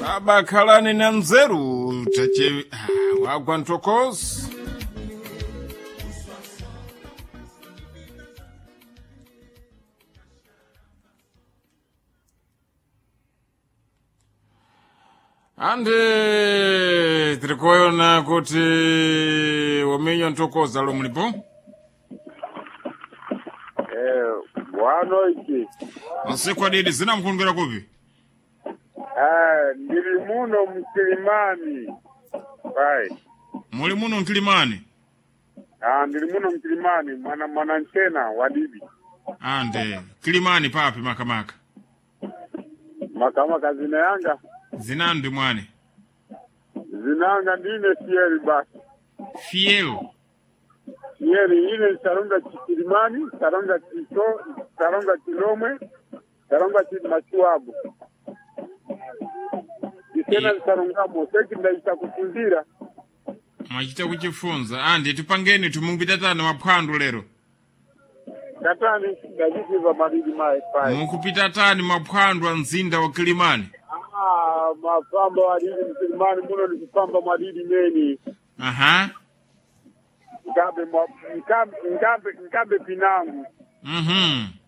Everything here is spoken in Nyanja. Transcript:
abakhalani na nzeru tache wagwa ntokozi. Ande tirikoyona kuti wamenyo ntokozi alo mulipo? Wano iki. Nsikwa didi zina mkungera kupi? Ndiri muno Mkilimani. Bai. Muli muno Mkilimani? Ndiri muno Mkilimani, mwana nchena wadidi. Ande, Kilimani papi makamaka? Makamaka zina yanga? Zinandi mwane? Zinanga ndine Fieri basi. Fiel? Fieri ine Sarunga Kilimani, Sarunga Kito, Sarunga Kilomwe, Sarunga Kimachuabu. Kisena Sarunga Moseki ndaita kufunzira. Machita kuchifunza. Ande, tupangeni tumungbitatana maphandu lero. Katani, ndajikiva madidi mae pai. Munkupitatani maphandu wa nzinda wa Kilimani? Mapamba madidi Mkilimani muno ni kupamba madidi meni. Aha. Ngambe pinangu. Mhm.